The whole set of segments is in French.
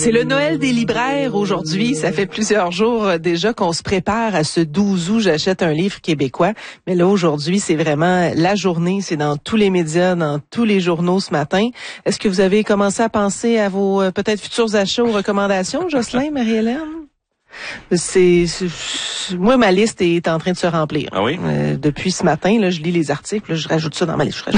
C'est le Noël des libraires aujourd'hui. Ça fait plusieurs jours déjà qu'on se prépare à ce 12 août. J'achète un livre québécois. Mais là, aujourd'hui, c'est vraiment la journée. C'est dans tous les médias, dans tous les journaux ce matin. Est-ce que vous avez commencé à penser à vos peut-être futurs achats ou recommandations, Jocelyn, Marie-Hélène? Moi, ma liste est en train de se remplir. Ah oui? Depuis ce matin, là, je lis les articles, là, je rajoute ça dans ma liste.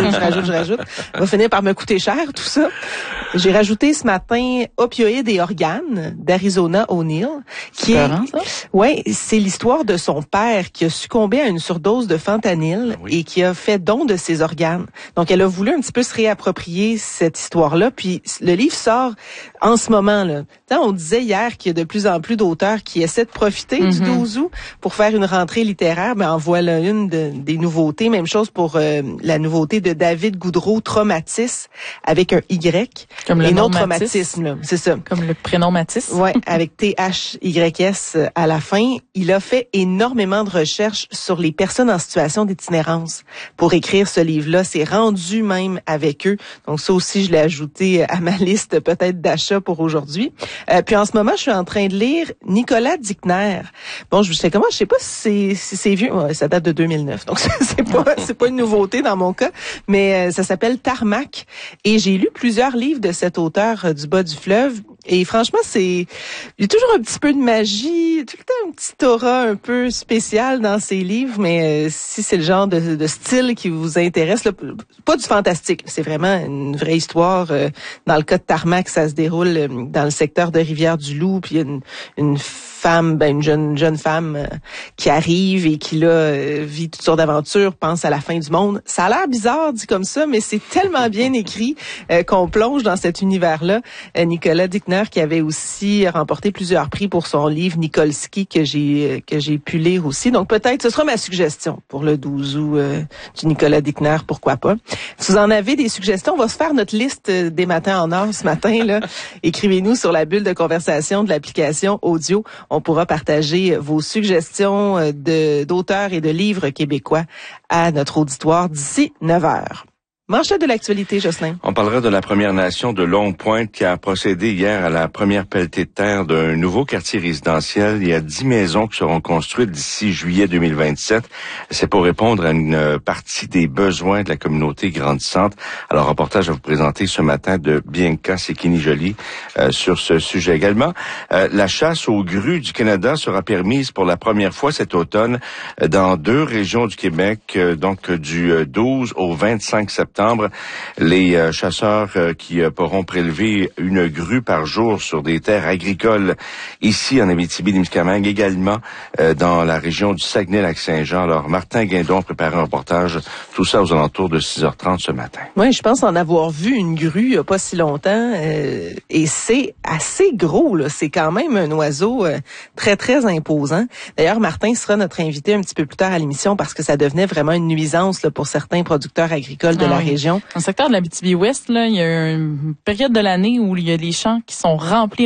Je rajoute. Ça va finir par me coûter cher, tout ça. J'ai rajouté ce matin Opioïdes et organes d'Arizona O'Neill, qui est, ouais, c'est l'histoire de son père qui a succombé à une surdose de fentanyl et qui a fait don de ses organes. Donc, elle a voulu un petit peu se réapproprier cette histoire-là. Puis, le livre sort en ce moment, là. On disait hier qu'il y a de plus en plus d'auteurs qui essaient de profiter du 12 août pour faire une rentrée littéraire. Ben, en voilà une des nouveautés. Même chose pour la nouveauté de David Goudreau, Traumatis, avec un Y. Comme le nom traumatisme, là, c'est ça. Comme le prénom Mathis. Ouais, avec T-H-Y-S à la fin. Il a fait énormément de recherches sur les personnes en situation d'itinérance pour écrire ce livre-là. C'est rendu même avec eux. Donc ça aussi, je l'ai ajouté à ma liste peut-être d'achats pour aujourd'hui. Puis en ce moment, je suis en train de lire Nicolas Dickner. Bon, je sais pas si c'est vieux. Ouais, ça date de 2009. Donc c'est pas une nouveauté dans mon cas, mais ça s'appelle Tarmac et j'ai lu plusieurs livres de cet auteur du bas du fleuve et franchement, il y a toujours un petit peu de magie, tout le temps un petit aura un peu spécial dans ses livres, mais si c'est le genre de style qui vous intéresse, là, pas du fantastique, c'est vraiment une vraie histoire. Dans le cas de Tarmac, ça se déroule dans le secteur de Rivière-du-Loup, puis il y a une femme, une jeune femme qui arrive et qui là vit toutes sortes d'aventures, pense à la fin du monde. Ça a l'air bizarre dit comme ça, mais c'est tellement bien écrit qu'on plonge dans cet univers-là. Nicolas Dickner qui avait aussi remporté plusieurs prix pour son livre Nikolski que j'ai pu lire aussi. Donc peut-être ce sera ma suggestion pour le 12 août du Nicolas Dickner, pourquoi pas. Si vous en avez des suggestions, on va se faire notre liste des matins en or ce matin là. Écrivez-nous sur la bulle de conversation de l'application audio. On pourra partager vos suggestions d'auteurs et de livres québécois à notre auditoire d'ici 9h. Manchette de l'actualité, Jocelyn. On parlera de la Première Nation de Longue-Pointe qui a procédé hier à la première pelletée de terre d'un nouveau quartier résidentiel. Il y a 10 maisons qui seront construites d'ici juillet 2027. C'est pour répondre à une partie des besoins de la communauté grandissante. Alors, reportage à vous présenter ce matin de Bianca Sekini-Joly sur ce sujet également. La chasse aux grues du Canada sera permise pour la première fois cet automne dans 2 régions du Québec, donc du 12 au 25 septembre. Les chasseurs qui pourront prélever une grue par jour sur des terres agricoles ici en Abitibi-Témiscamingue, également dans la région du Saguenay-Lac-Saint-Jean. Alors, Martin Guindon prépare un reportage, tout ça aux alentours de 6h30 ce matin. Oui, je pense en avoir vu une grue il n'y a pas si longtemps et c'est assez gros, là. C'est quand même un oiseau très, très imposant. D'ailleurs, Martin sera notre invité un petit peu plus tard à l'émission parce que ça devenait vraiment une nuisance là, pour certains producteurs agricoles de la région. Dans le secteur de l'Abitibi-Ouest, là, il y a une période de l'année où il y a des champs qui sont remplis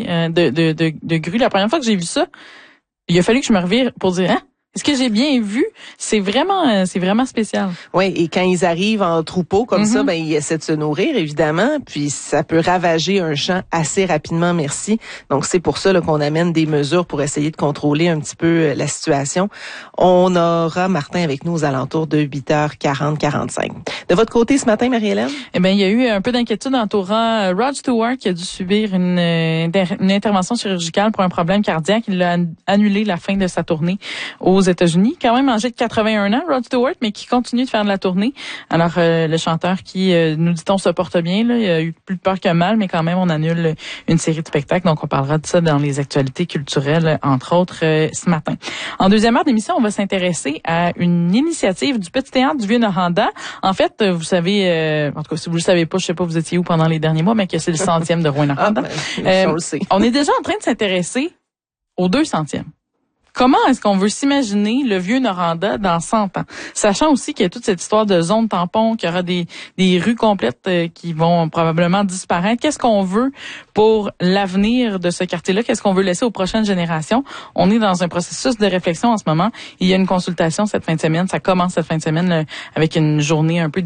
de grues. La première fois que j'ai vu ça, il a fallu que je me revire pour dire est-ce que j'ai bien vu? C'est vraiment spécial. Oui, et quand ils arrivent en troupeau comme ça, ils essaient de se nourrir, évidemment, puis ça peut ravager un champ assez rapidement, merci. Donc, c'est pour ça là, qu'on amène des mesures pour essayer de contrôler un petit peu la situation. On aura Martin avec nous aux alentours de 8h40-45. De votre côté, ce matin, Marie-Hélène? Eh bien, il y a eu un peu d'inquiétude entourant Rod Stewart qui a dû subir une intervention chirurgicale pour un problème cardiaque. Il a annulé la fin de sa tournée aux États-Unis, quand même âgé de 81 ans, Rod Stewart, mais qui continue de faire de la tournée. Alors, le chanteur qui, nous dit-on, se porte bien, là, il a eu plus de peur que mal, mais quand même, on annule une série de spectacles. Donc, on parlera de ça dans les actualités culturelles, entre autres, ce matin. En deuxième heure d'émission, on va s'intéresser à une initiative du Petit Théâtre du Vieux-Noranda. En fait, vous savez, en tout cas, si vous le savez pas, je sais pas, vous étiez où pendant les derniers mois, mais que c'est le 100e de Rouyn-Noranda. On le sait. On est déjà en train de s'intéresser aux 200e. Comment est-ce qu'on veut s'imaginer le Vieux-Noranda dans 100 ans? Sachant aussi qu'il y a toute cette histoire de zone tampon, qu'il y aura des rues complètes qui vont probablement disparaître. Qu'est-ce qu'on veut pour l'avenir de ce quartier-là? Qu'est-ce qu'on veut laisser aux prochaines générations? On est dans un processus de réflexion en ce moment. Il y a une consultation cette fin de semaine. Ça commence cette fin de semaine avec une journée un peu